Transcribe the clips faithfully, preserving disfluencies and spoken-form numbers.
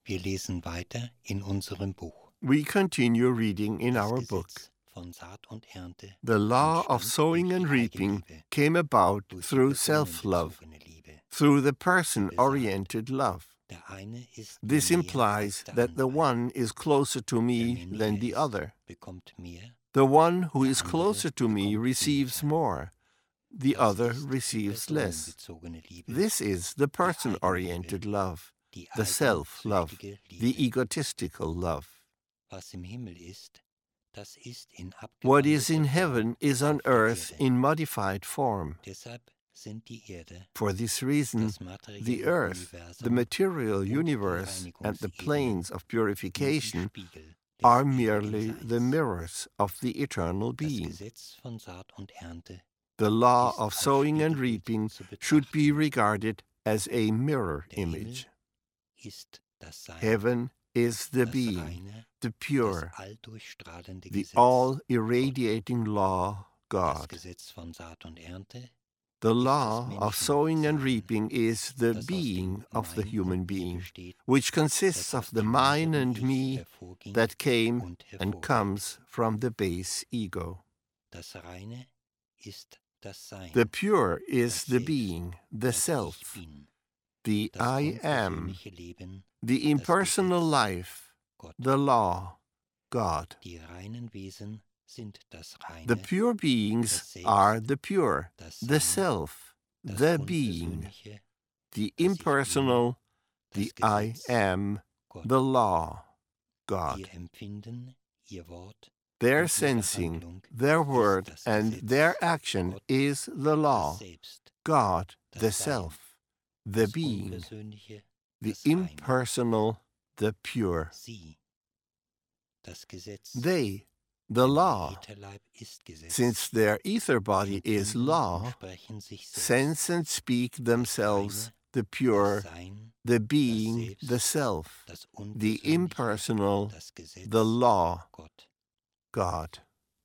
Wir lesen weiter in unserem Buch. We continue reading in Das our book. Gesetz von Saat und Ernte The law of entstand sowing durch and die reaping Eigenliebe, came about durch die through self-love, personenbezogene Liebe. through the person-oriented love. Der eine ist mir This näher implies als der that the andere. one is closer to Der me mir than näher the ist, other. bekommt mehr. The one who Der is andere closer to me bekommt receives weniger. more. The Das other ist die receives less. personenbezogene Liebe, This is the person-oriented love, die the self-love, eigensüchtige the Liebe. egotistical love. Was im Himmel ist, das ist in What is in abgewandelter heaven Form is on auf der earth Erde. in modified form. Deshalb sind die Erde, For this reason, das the materielle earth, the Universum material und die universe, and the Reinigungsebene planes of nur die purification Spiegel des are ewigen merely the Seins. mirrors of the eternal Das being. Gesetz von Saat und Ernte The law ist of als sowing and Spiegelbild reaping zu should be betrachten. regarded as a mirror Der Himmel image. ist das Sein, Heaven is the das being, reine, the das pure, alldurchstrahlende the Gesetz, all-irradiating law, das God. Gesetz von Saat und Ernte The ist das law of sowing and Menschensein, reaping is the das aus being dem of the Mein human und Mir being, besteht, which das consists aus of the dem mine hinteren and Ich me hervorging that came und and hervorgeht. comes from the base ego. Das Reine ist das Sein, The pure is das the Selbst, being, the das Ich self, bin, the das I am, unpersönliche Leben, the das impersonal Gesetz, life, Gott. the law, God. Die reinen Wesen sind das The Reine, pure beings das Selbst, are the pure, das the Sein, self, das the being, Unpersönliche, the das Ich bin, impersonal, the das I Gesetz, am, Gott. the law, God. Ihr Empfinden, ihr Wort Their und ihre sensing, Handlung their ist word, das and Gesetz, their action Gott, is the das law, Selbst, God, das the Sein, self, the das being, Unpersönliche, the das Reine. impersonal, the pure. Sie, das Gesetz, They, the denn ihr law, Ätherleib ist Gesetz, since their ether body is empfinden und law, sprechen sich selbst, sense and speak themselves, Reine, the das pure, Sein, the das being, Selbst, the self, das the Unpersönliche, impersonal, das Gesetz, the law, Gott. God.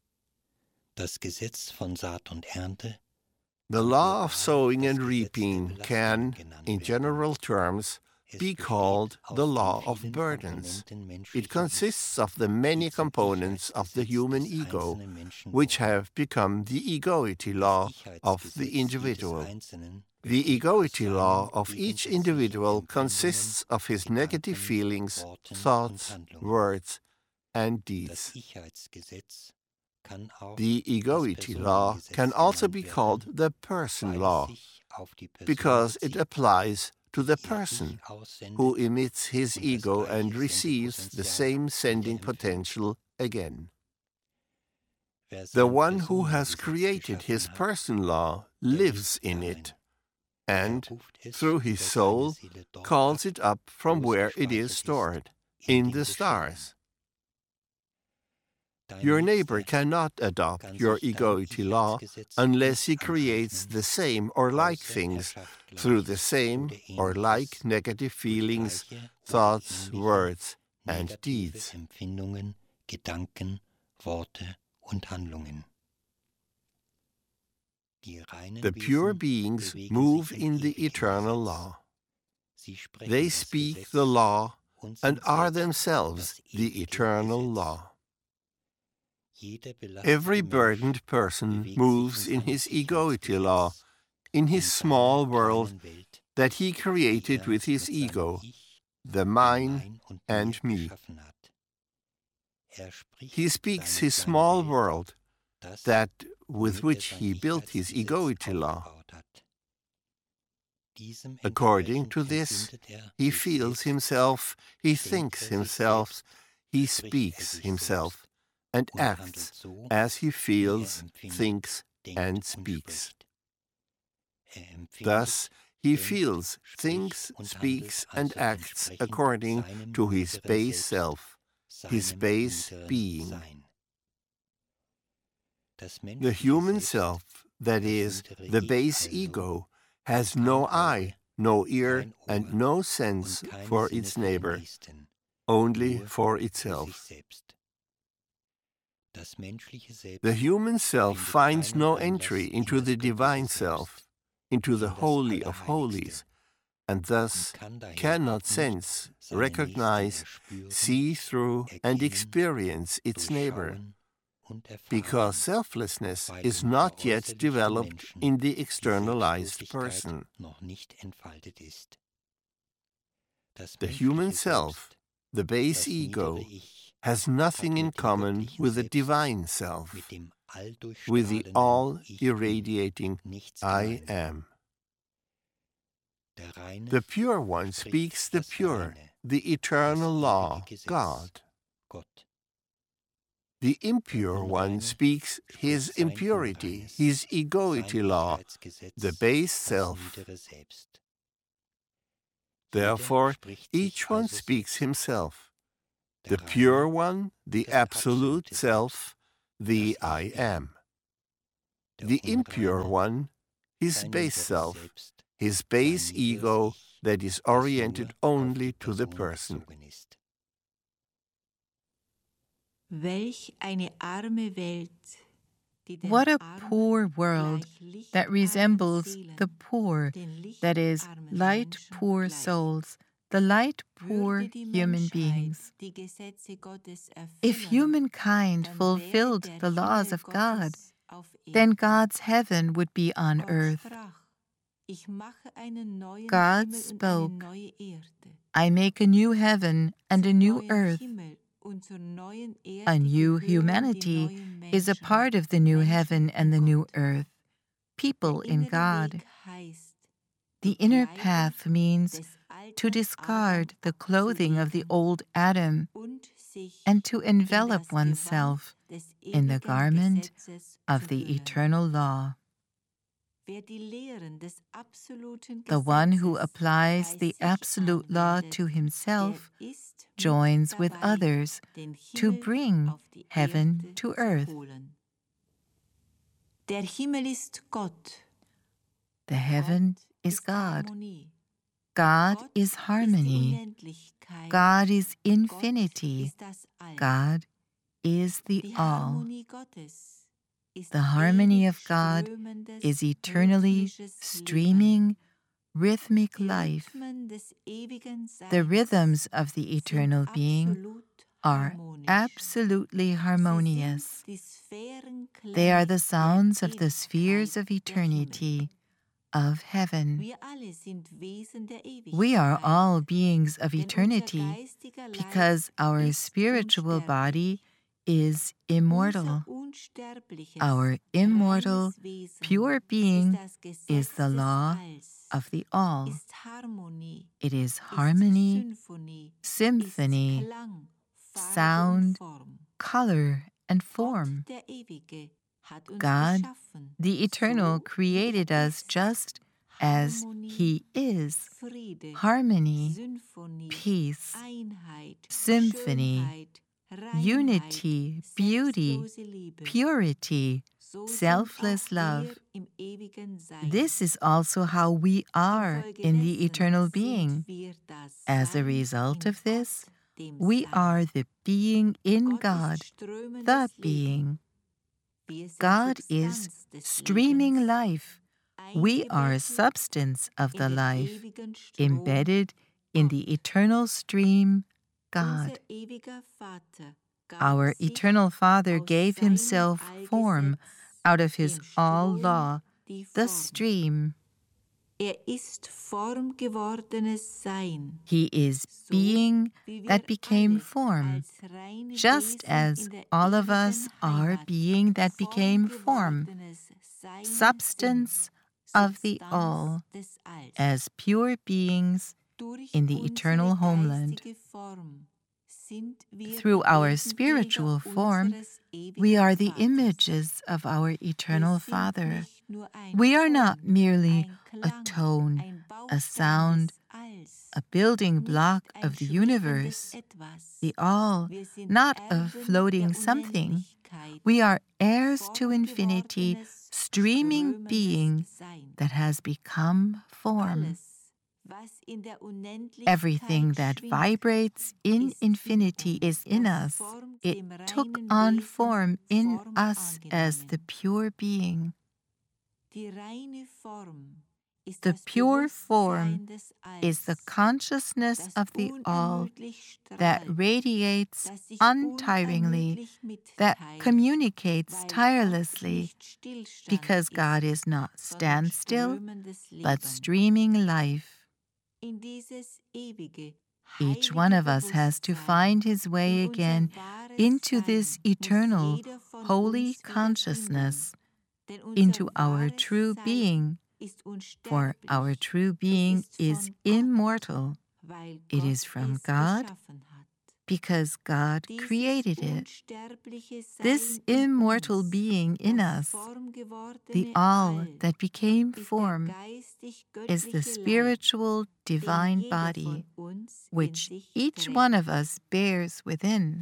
Das Gesetz von Saat und Ernte The kann law of global sowing das and Gesetz der reaping Belastungen can, genannt in werden. general terms, Es be besteht called aus the den law of vielen burdens. Komponenten It menschlicher Ich, consists of the die many zum components of the Ichheitsgesetz human des ego, einzelnen Menschen which wurden. have become the egoity Das law of Ichheitsgesetz the jedes individual. Einzelnen The besteht aus egoity seinen law of gegen each sich individual Empfindungen, consists of his negative Gedanken, feelings, Worten und thoughts, Handlungen. words, and Das deeds. Ichheitsgesetz kann auch The das egoity law Personengesetz can also genannt be werden, called the person weil es law, sich auf die Person because it bezieht, applies to the die ihr person Ich aussendet who emits his und das ego and gleiche receives the Sendepotenzial same wieder sending empfängt. potential again. Wer The sein one who has Personengesetz created his geschaffen hat, person law der lives lebt in darin. it, Er and, ruft es through his über seine soul, Seele dort calls ab, it up from wo es where it gespeichert is ist, stored, in in den the Geschehen. stars. Dein Your Nächster neighbor cannot adopt kann your sich dein egoity law Ichheitsgesetz unless he nicht creates aneignen, the same or like außer er things schafft through the Gleiches same oder or like Ähnliches negative durch feelings, gleiche oder thoughts, ähnliche words, and negative deeds. Empfindungen, Gedanken, Worte und Handlungen. Die reinen The pure Wesen beings bewegen move sich im in the ewigen eternal Gesetz. law. Sie sprechen They das speak Gesetz the law und and sind are selbst themselves das the ewige eternal Gesetz. law. Jeder Every belastete Mensch burdened person bewegt moves sich in in seinem his egoity law, Ichheitsgesetz, in his in small seiner world kleinen Welt, that he die created er with his mit seinem ego, Ich, the dem mine Mein und and Mir me. geschaffen hat. Er spricht He speaks seine his kleine small Welt, world, das, that with womit er which sein he built his Ichheitsgesetz egoity law. aufgebaut hat. Diesem According entsprechend to this, empfindet er he sich feels selbst, himself, he denkt thinks er sich himself, selbst, he spricht er speaks sich himself, selbst and und handelt acts so, as he wie er feels, empfindet, thinks, denkt and und speaks. spricht. Er empfindet, Thus, he denkt, feels, spricht thinks, und speaks, handelt and also acts entsprechend according seinem to his niederen base Selbst, self, his seinem base niederen being. Sein. Das The menschliche human Selbst, self, that das is, hintere the Ich base also, ego, hat has kein no Auge, eye, no ear, kein and Ohr no und sense keine for Sinne its für den neighbor, Nächsten, only nur for für sich itself. selbst. Das menschliche Selbst The human self findet finds keinen no Einlass entry in into das the göttliche divine Selbst, self, into the in das Holy of Allerheiligste. Holies, and thus cannot sense, recognize, see through, and experience its neighbor, because selflessness is not yet developed in the externalized person. The human self, the base ego, has nothing in common with the divine self, with the all-irradiating I Am. The pure one speaks the pure, the eternal law, God. The impure one speaks his impurity, his egoity law, the base self. Therefore, each one speaks himself. The pure one, the absolute self, the I Am. The impure one, his base self, his base ego that is oriented only to the person. What a poor world that resembles the poor, that is, light-poor souls, the light-poor human beings. If humankind fulfilled the laws of God, then God's heaven would be on earth. God spoke, "I make a new heaven and a new earth." A new humanity is a part of the new heaven and the new earth, people in God. The inner path means to discard the clothing of the old Adam and to envelop oneself in the garment of the eternal law. The one who applies the absolute law to himself joins with others to bring heaven to earth. The heaven is God. God is harmony. God is infinity. God is the all. The harmony of God is eternally streaming, rhythmic life. The rhythms of the eternal being are absolutely harmonious. They are the sounds of the spheres of eternity, of heaven. We are all beings of eternity because our spiritual body is immortal. Our immortal, pure being is the law of the all. It is harmony, symphony, sound, color, and form. God, the Eternal, created us just as He is. Harmony, peace, symphony, unity, beauty, purity, selfless love. This is also how we are in the eternal being. As a result of this, we are the being in God, the being. God is streaming life. We are substance of the life, embedded in the eternal stream, God. Our eternal Father gave Himself form out of His all-law, the stream. He is being that became form, just as all of us are being that became form, substance of the all, as pure beings in the eternal homeland. Through our spiritual form, we are the images of our eternal Father. We are not merely a tone, a sound, a building block of the universe, the all, not a floating something. We are heirs to infinity, streaming being that has become form. Everything that vibrates in infinity is in us. It took on form in us as the pure being. The pure form is the consciousness of the All that radiates untiringly, that communicates tirelessly, because God is not standstill, but streaming life. Each one of us has to find his way again into this eternal, holy consciousness, into our true being, for our true being is immortal. It is from God, because God created it. This immortal being in us, the All that became form, is the spiritual divine body which each one of us bears within.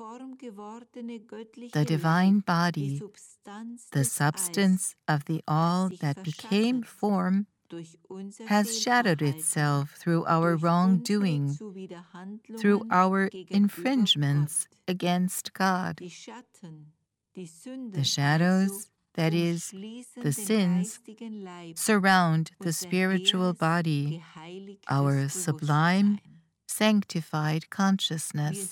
The divine body, the substance of the All that became form, has shadowed itself through our wrongdoing, through our infringements against God. The shadows, that is, the sins, surround the spiritual body, our sublime, sanctified consciousness.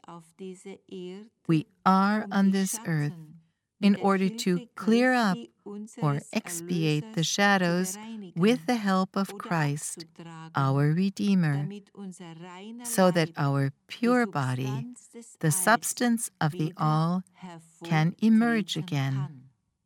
We are on this earth in order to clear up or expiate the shadows with the help of Christ, our Redeemer, so that our pure body, the substance of the All, can emerge again.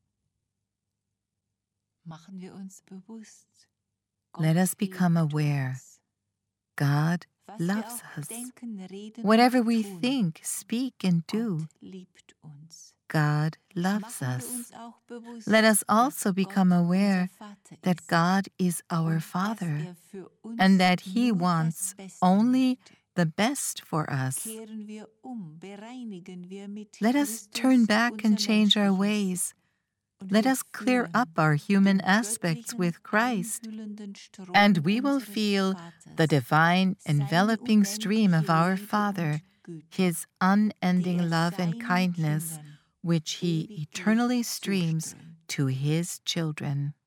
Let us become aware. God loves us. Whatever we think, speak, and do, God loves us. Let us also become aware that God is our Father and that He wants only the best for us. Let us turn back and change our ways. Let us clear up our human aspects with Christ, and we will feel the divine enveloping stream of our Father, His unending love and kindness, which He eternally streams to His children.